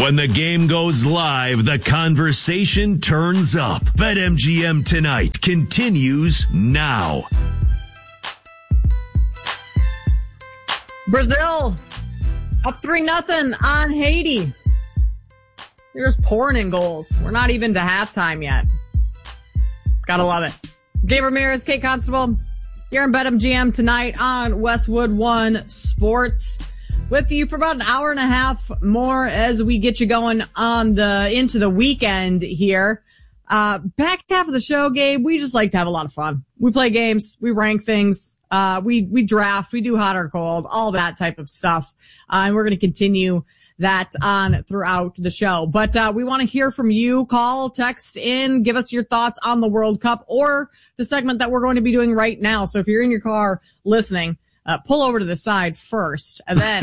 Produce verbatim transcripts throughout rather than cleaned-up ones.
When the game goes live, the conversation turns up. BetMGM Tonight continues now. Brazil up three nothing on Haiti. They're just pouring in goals. We're not even to halftime yet. Gotta love it. Gabe Ramirez, Kate Constable, here in BetMGM Tonight on Westwood One Sports. With you for about an hour and a half more as we get you going on the into the weekend here. Uh, back half of the show, Gabe, we just like to have a lot of fun. We play games, we rank things, uh, we, we draft, we do hot or cold, all that type of stuff. Uh, and we're going to continue that on throughout the show. But, uh, we want to hear from you. Call, text in, give us your thoughts on the World Cup or the segment that we're going to be doing right now. So if you're in your car listening, Uh, pull over to the side first, and then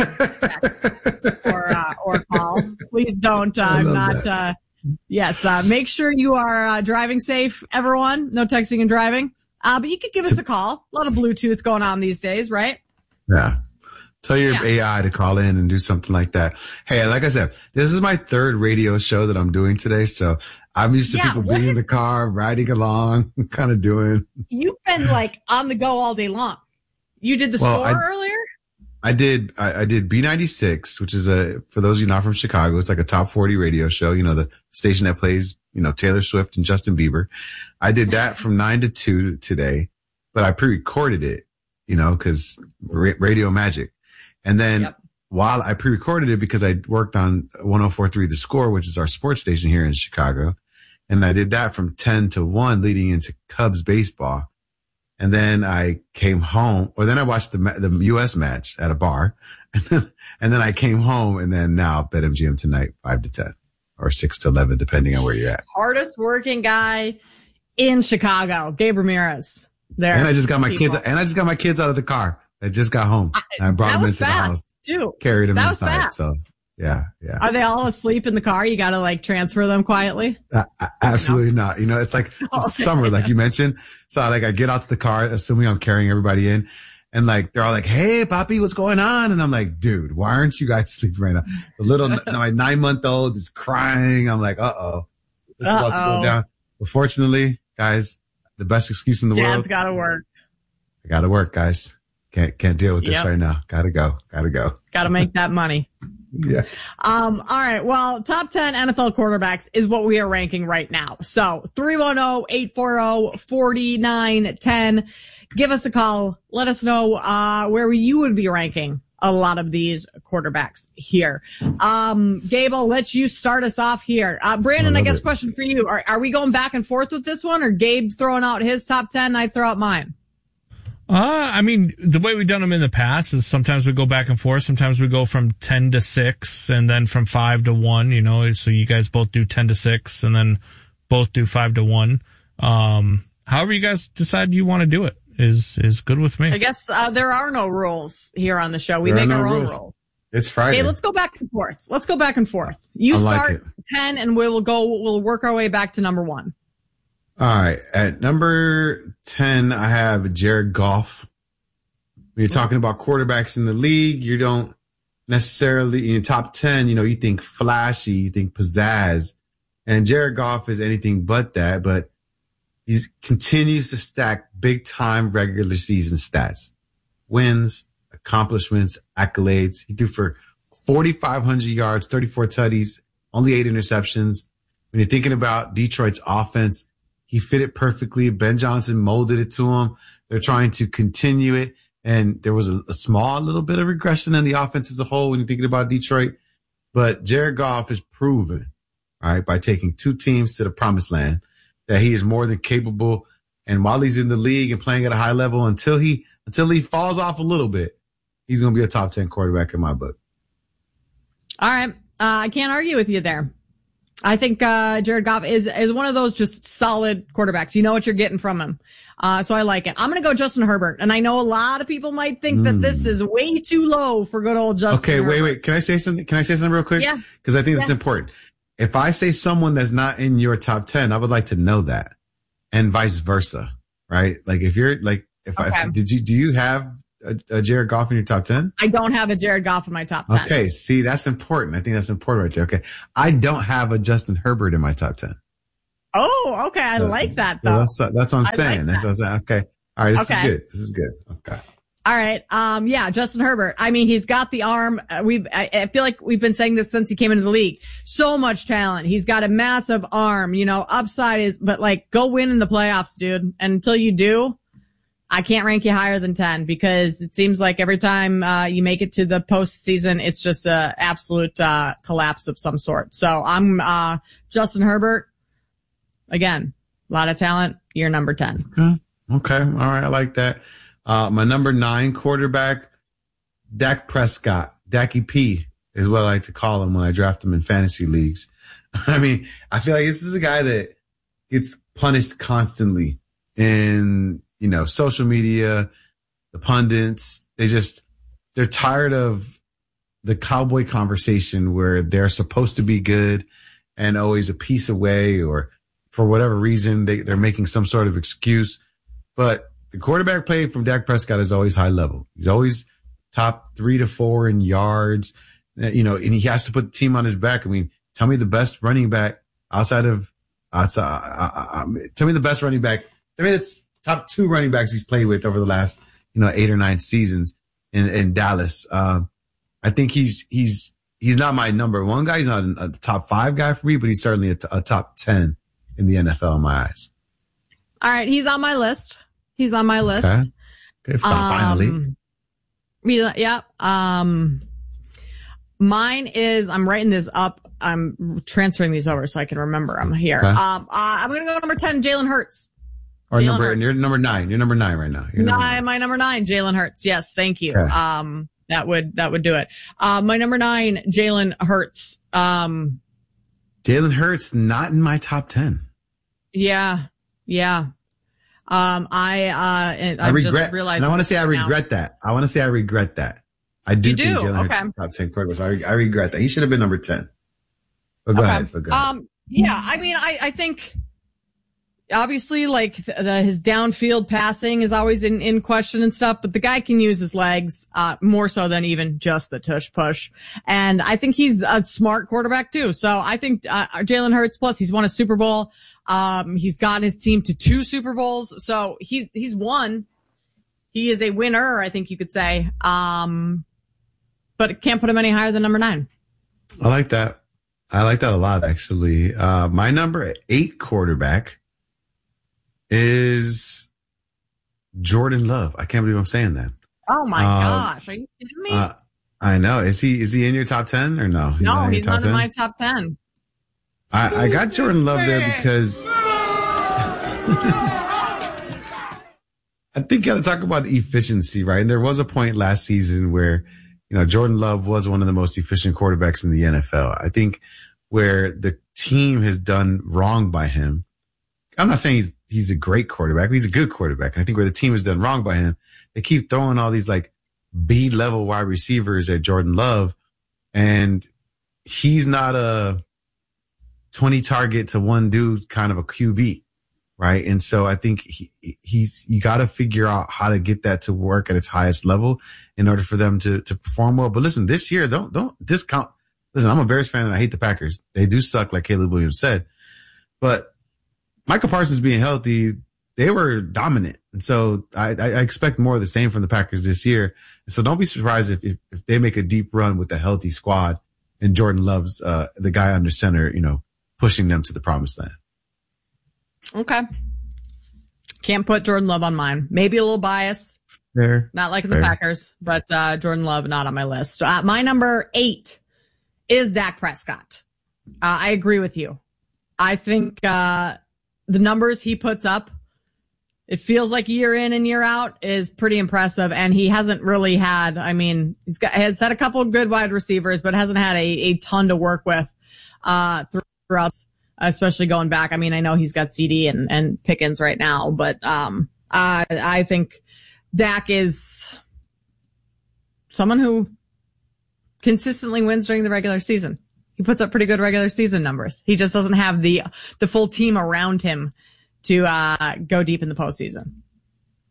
text or uh, or call. Please don't. Uh, I'm not. Uh, yes. Uh, make sure you are uh, driving safe, everyone. No texting and driving. Uh, but you could give us a call. A lot of Bluetooth going on these days, right? Yeah. Tell your yeah. A I to call in and do something like that. Hey, like I said, this is my third radio show that I'm doing today, so I'm used to yeah, people being in the car, riding along, kind of doing. You've been like on the go all day long. You did the well, score I, earlier? I did. I, I did B ninety-six, which is a, for those of you not from Chicago, it's like a top forty radio show. You know, the station that plays, you know, Taylor Swift and Justin Bieber. I did that from nine to two today, but I pre-recorded it, you know, cause ra- radio magic. And then yep. while I pre-recorded it because I worked on one oh four point three The Score, which is our sports station here in Chicago. And I did that from ten to one leading into Cubs baseball. And then I came home, or then I watched the the U S match at a bar, and then I came home, and then now BetMGM Tonight, five to ten, or six to eleven, depending on where you're at. Hardest working guy in Chicago, Gabe Ramirez. There, and I just got my people. kids, and I just got my kids out of the car. I just got home. I, and I brought them into fast, the house, too. Carried them that inside. So yeah, yeah. Are they all asleep in the car? You got to like transfer them quietly? Uh, absolutely no? not. You know, it's like it's okay. summer, like you mentioned. So like I get out to the car, assuming I'm carrying everybody in, and like they're all like, "Hey, Poppy, what's going on?" And I'm like, "Dude, why aren't you guys sleeping right now?" The little my nine month old is crying. I'm like, "Uh oh, this is about to go down." But fortunately, guys, the best excuse in the Dad's world. Dad's got to work. I got to work, guys. Can't can't deal with this yep. right now. Got to go. Got to go. Got to make that money. Yeah. Um, all right. Well, top ten N F L quarterbacks is what we are ranking right now. So three one zero, eight four zero, four nine one zero. Give us a call. Let us know, uh, where you would be ranking a lot of these quarterbacks here. Um, Gabe, I'll let you start us off here. Uh, Brandon, I, I guess it. question for you. Are, are we going back and forth with this one, or Gabe throwing out his top ten and I throw out mine? Uh, I mean, the way we've done them in the past is sometimes we go back and forth. Sometimes we go from ten to six and then from five to one, you know, so you guys both do ten to six and then both do five to one. Um, however you guys decide you want to do it is, is good with me. I guess, uh, there are no rules here on the show. We there make no our own rules. rules. It's Friday. Okay, let's go back and forth. Let's go back and forth. You like start it. ten and we'll go, we'll work our way back to number one. All right. At number ten, I have Jared Goff. When you're talking about quarterbacks in the league, you don't necessarily, in your top ten, you know, you think flashy, you think pizzazz. And Jared Goff is anything but that, but he continues to stack big time regular season stats. Wins, accomplishments, accolades. He threw for forty-five hundred yards, thirty-four tutties, only eight interceptions. When you're thinking about Detroit's offense, he fit it perfectly. Ben Johnson molded it to him. They're trying to continue it. And there was a, a small little bit of regression in the offense as a whole when you're thinking about Detroit. But Jared Goff is proven, all right, by taking two teams to the promised land, that he is more than capable. And while he's in the league and playing at a high level, until he until he falls off a little bit, he's going to be a top ten quarterback in my book. All right. Uh, I can't argue with you there. I think uh Jared Goff is is one of those just solid quarterbacks. You know what you're getting from him. Uh so I like it. I'm going to go Justin Herbert. And I know a lot of people might think mm. that this is way too low for good old Justin Okay, Herbert. wait, wait. Can I say something? Can I say something real quick? Yeah. Because I think yeah. that's important. If I say someone that's not in your top ten, I would like to know that. And vice versa, right? Like if you're like, if okay. I, did you, do you have a, a Jared Goff in your top ten? I don't have a Jared Goff in my top ten. Okay, see, that's important. I think that's important right there. Okay. I don't have a Justin Herbert in my top ten. Oh, okay. I so, like that, though. That's, that's what I'm saying. Like that's what I'm saying. Okay. All right. This okay. is good. This is good. Okay. All right. Um, yeah, Justin Herbert. I mean, he's got the arm. We've, I, I feel like we've been saying this since he came into the league. So much talent. He's got a massive arm, you know, upside is, but like, go win in the playoffs, dude. And until you do, I can't rank you higher than ten because it seems like every time, uh, you make it to the postseason, it's just a absolute, uh, collapse of some sort. So I'm, uh, Justin Herbert. Again, a lot of talent. You're number ten. Okay. Okay. All right. I like that. Uh, my number nine quarterback, Dak Prescott, Dacky P is what I like to call him when I draft him in fantasy leagues. I mean, I feel like this is a guy that gets punished constantly in, you know, social media, the pundits. They just, they're tired of the cowboy conversation where they're supposed to be good and always a piece away, or for whatever reason, they, they're making some sort of excuse. But the quarterback play from Dak Prescott is always high level. He's always top three to four in yards, you know, and he has to put the team on his back. I mean, tell me the best running back outside of, outside, uh, uh, tell me the best running back. Tell me that's top two running backs he's played with over the last, you know, eight or nine seasons in, in Dallas. Um, I think he's, he's, he's not my number one guy. He's not a, a top five guy for me, but he's certainly a, t- a top ten in the N F L in my eyes. All right. He's on my list. He's on my list. Okay. Okay. Finally. Um, yeah. Um, mine is, I'm writing this up. I'm transferring these over so I can remember I'm here. Okay. Um, uh, I'm going to go number ten, Jalen Hurts. Or Jalen number, Hurts. You're number nine. You're number nine right now. You're number nine, nine. My number nine, Jalen Hurts. Yes. Thank you. Okay. Um, that would, that would do it. Uh, my number nine, Jalen Hurts. Um, Jalen Hurts, not in my top ten. Yeah. Yeah. Um, I, uh, and I I've regret, just realized and I want to say I regret now. that. I want to say I regret that. I do, you do? think Jalen okay. Hurts is top ten quarterback. So I, I regret that. He should have been number ten. But go okay. ahead. But go ahead. Um, yeah, I mean, I, I think obviously like the, the, his downfield passing is always in, in question and stuff, but the guy can use his legs, uh, more so than even just the tush push. And I think he's a smart quarterback too. So I think, uh, Jalen Hurts, plus he's won a Super Bowl. Um, he's gotten his team to two Super Bowls. So he's, he's won. He is a winner, I think you could say. Um, but can't put him any higher than number nine. I like that. I like that a lot, actually. Uh, my number eight quarterback is Jordan Love. I can't believe I'm saying that. Oh my uh, gosh. Are you kidding me? Uh, I know. Is he, is he in your top ten or no? He's no, not he's not ten? In my top ten. I, I got Jordan Love there because I think you got to talk about efficiency, right? And there was a point last season where, you know, Jordan Love was one of the most efficient quarterbacks in the N F L. I think where the team has done wrong by him, I'm not saying he's, he's a great quarterback, but he's a good quarterback. And I think where the team has done wrong by him, they keep throwing all these like B level wide receivers at Jordan Love, and he's not a twenty target to one dude kind of a Q B, right? And so I think he, he's, you got to figure out how to get that to work at its highest level in order for them to, to perform well. But listen, this year, don't, don't discount. Listen, I'm a Bears fan and I hate the Packers. They do suck, like Caleb Williams said, but Michael Parsons being healthy, they were dominant. And so I, I expect more of the same from the Packers this year. And so don't be surprised if, if, if they make a deep run with a healthy squad and Jordan Love's, uh, the guy under center, you know, pushing them to the promised land. Okay. Can't put Jordan Love on mine. Maybe a little bias. Fair. Not like Fair. the Packers, but uh, Jordan Love not on my list. Uh, my number eight is Dak Prescott. Uh, I agree with you. I think uh, the numbers he puts up, it feels like year in and year out, is pretty impressive. And he hasn't really had, I mean, he's got, has had a couple of good wide receivers, but hasn't had a, a ton to work with uh, through throughout, especially going back. I mean, I know he's got C D and, and Pickens right now, but um, I, I think Dak is someone who consistently wins during the regular season. He puts up pretty good regular season numbers. He just doesn't have the the full team around him to uh, go deep in the postseason.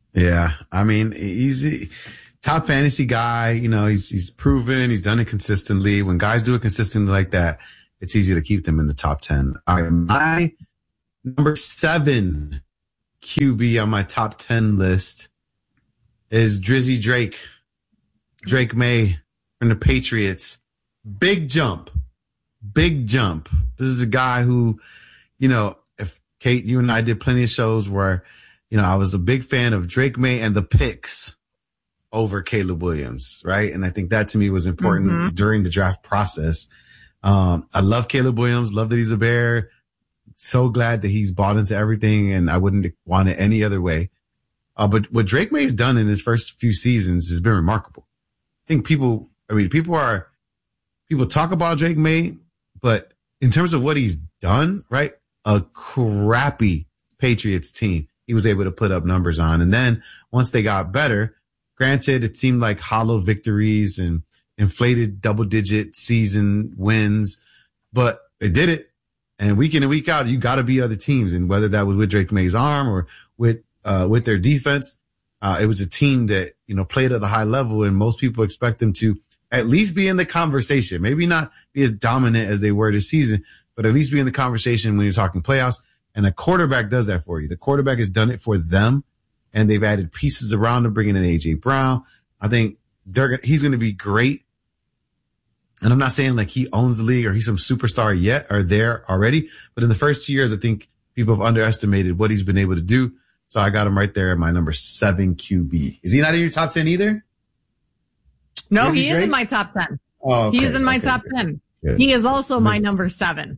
Yeah. I mean, he's a top fantasy guy. You know, he's, he's proven, he's done it consistently. When guys do it consistently like that, it's easy to keep them in the top ten. All right. My number seven Q B on my top ten list is Drizzy Drake. Drake May from the Patriots. Big jump. Big jump. This is a guy who, you know, if Kate, you and I did plenty of shows where, you know, I was a big fan of Drake May and the picks over Caleb Williams, right? And I think that to me was important mm-hmm. during the draft process. Um, I love Caleb Williams, love that he's a Bear. So glad that he's bought into everything, and I wouldn't want it any other way. Uh, but what Drake May's done in his first few seasons has been remarkable. I think people, I mean, people are, people talk about Drake May, but in terms of what he's done, right? A crappy Patriots team he was able to put up numbers on. And then once they got better, granted, it seemed like hollow victories and inflated double digit season wins, but they did it. And week in and week out, you got to beat other teams. And whether that was with Drake May's arm or with, uh, with their defense, uh, it was a team that, you know, played at a high level, and most people expect them to at least be in the conversation, maybe not be as dominant as they were this season, but at least be in the conversation when you're talking playoffs. And a quarterback does that for you. The quarterback has done it for them, and they've added pieces around him, bringing in A J Brown. I think they're, he's going to be great. And I'm not saying like he owns the league or he's some superstar yet or there already, but in the first two years, I think people have underestimated what he's been able to do. So I got him right there at my number seven Q B. Is he not in your top ten either? No, is he, he is in my top ten. Oh, okay, he's in my okay, top good. ten. Good. He is also my number seven.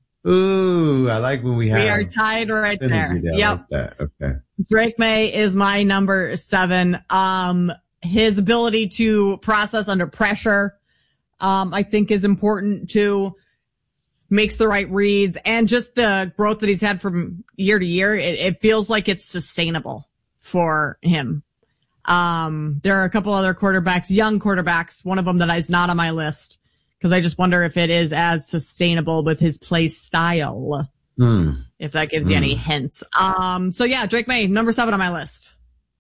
Ooh, I like when we have. We are tied right there. there. Yep. Like that. Okay. Drake May is my number seven. Um, his ability to process under pressure, um, I think is important too. Makes the right reads, and just the growth that he's had from year to year. It, it feels like it's sustainable for him. Um, there are a couple other quarterbacks, young quarterbacks, one of them that is not on my list, because I just wonder if it is as sustainable with his play style. Mm. If that gives mm. you any hints. Um, so yeah, Drake May, number seven on my list.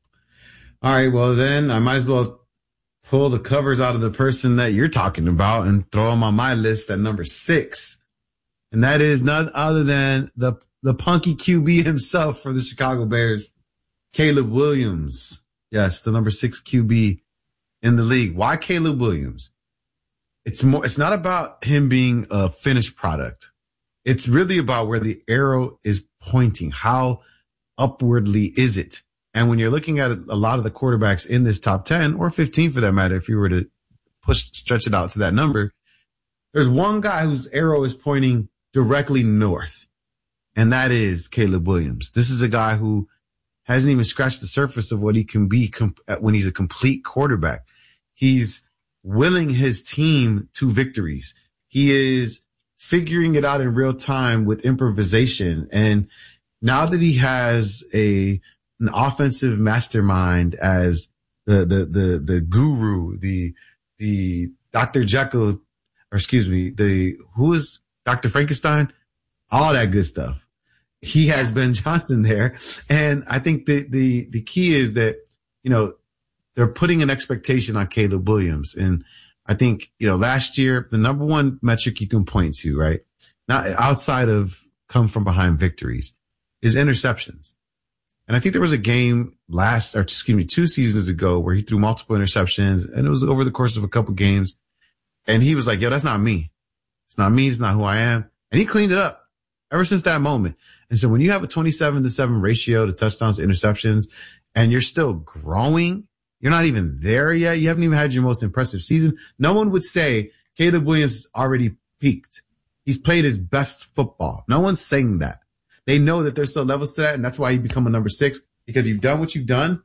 All right. Well, then I might as well pull the covers out of the person that you're talking about and throw him on my list at number six. And that is none other than the, the punky Q B himself for the Chicago Bears, Caleb Williams. Yes, the number six Q B in the league. Why Caleb Williams? It's more, it's not about him being a finished product. It's really about where the arrow is pointing. How upwardly is it? And when you're looking at a lot of the quarterbacks in this top ten or fifteen for that matter, if you were to push, stretch it out to that number, there's one guy whose arrow is pointing directly north, and that is Caleb Williams. This is a guy who hasn't even scratched the surface of what he can be comp- when he's a complete quarterback. He's willing his team to victories. He is figuring it out in real time with improvisation. And now that he has a an offensive mastermind as the the the the guru, the the Doctor Jekyll, or excuse me, the who is Doctor Frankenstein, all that good stuff. He has Ben Johnson there. And I think the, the, the key is that, you know, they're putting an expectation on Caleb Williams. And I think, you know, last year, the number one metric you can point to, right? Not outside of come from behind victories is interceptions. And I think there was a game last, or excuse me, two seasons ago where he threw multiple interceptions, and it was over the course of a couple games. And he was like, yo, that's not me. It's not me. It's not who I am. And he cleaned it up ever since that moment. And so when you have a twenty-seven to seven ratio to touchdowns to interceptions, and you're still growing, you're not even there yet. You haven't even had your most impressive season. No one would say Caleb Williams already peaked. He's played his best football. No one's saying that. They know that there's still levels to that. And that's why you become a number six, because you've done what you've done,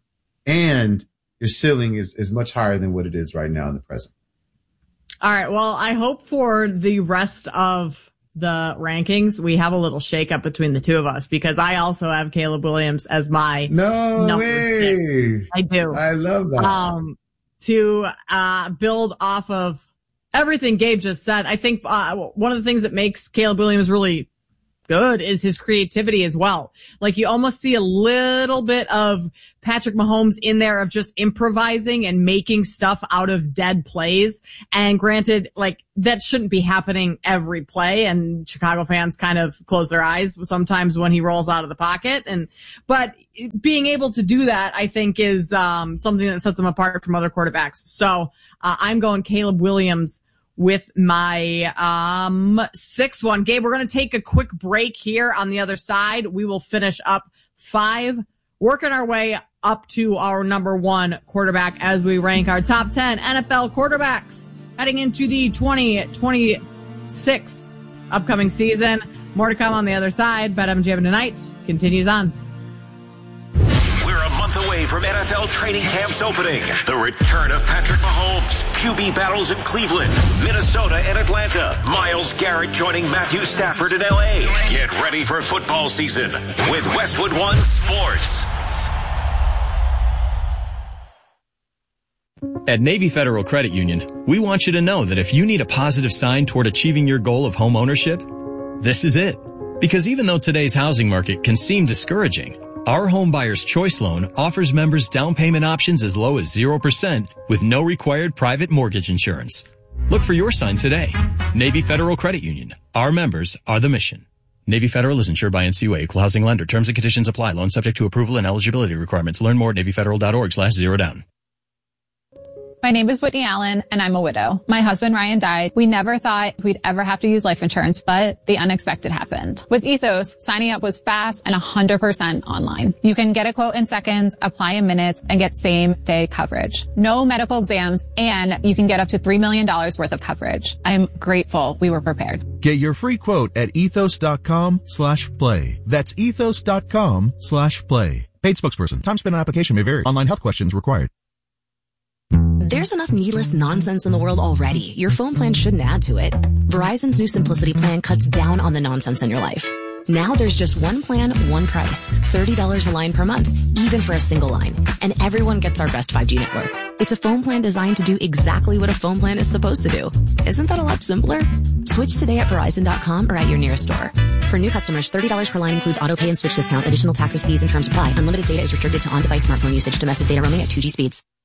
and your ceiling is, is much higher than what it is right now in the present. All right. Well, I hope for the rest of the rankings, we have a little shakeup between the two of us, because I also have Caleb Williams as my no number way. Six. I do. I love that. Um, to uh build off of everything Gabe just said, I think uh one of the things that makes Caleb Williams really good is his creativity as well. Like you almost see a little bit of Patrick Mahomes in there of just improvising and making stuff out of dead plays. And granted, like that shouldn't be happening every play, and Chicago fans kind of close their eyes sometimes when he rolls out of the pocket. And, but being able to do that, I think is, um, something that sets him apart from other quarterbacks. So, uh, I'm going Caleb Williams with my um sixth one. Gabe, we're going to take a quick break here. On the other side, we will finish up five, working our way up to our number one quarterback as we rank our top ten N F L quarterbacks heading into the twenty twenty-six upcoming season. More to come on the other side. BetMGM Tonight continues on. Away from N F L training camps opening. The return of Patrick Mahomes. Q B battles in Cleveland, Minnesota, and Atlanta. Myles Garrett joining Matthew Stafford in L A. Get ready for football season with Westwood One Sports. At Navy Federal Credit Union, we want you to know that if you need a positive sign toward achieving your goal of home ownership, this is it. Because even though today's housing market can seem discouraging, our Home Buyer's Choice Loan offers members down payment options as low as zero percent with no required private mortgage insurance. Look for your sign today. Navy Federal Credit Union. Our members are the mission. Navy Federal is insured by N C U A, Equal Housing Lender. Terms and conditions apply. Loan subject to approval and eligibility requirements. Learn more at NavyFederal.org slash zero down. My name is Whitney Allen, and I'm a widow. My husband, Ryan, died. We never thought we'd ever have to use life insurance, but the unexpected happened. With Ethos, signing up was fast and one hundred percent online. You can get a quote in seconds, apply in minutes, and get same-day coverage. No medical exams, and you can get up to three million dollars worth of coverage. I'm grateful we were prepared. Get your free quote at ethos.com slash play. That's ethos.com slash play. Paid spokesperson. Time spent on application may vary. Online health questions required. There's enough needless nonsense in the world already. Your phone plan shouldn't add to it. Verizon's new Simplicity plan cuts down on the nonsense in your life. Now there's just one plan, one price. thirty dollars a line per month, even for a single line. And everyone gets our best five G network. It's a phone plan designed to do exactly what a phone plan is supposed to do. Isn't that a lot simpler? Switch today at Verizon dot com or at your nearest store. For new customers, thirty dollars per line includes auto pay and switch discount. Additional taxes, fees, and terms apply. Unlimited data is restricted to on-device smartphone usage. Domestic data roaming at two G speeds.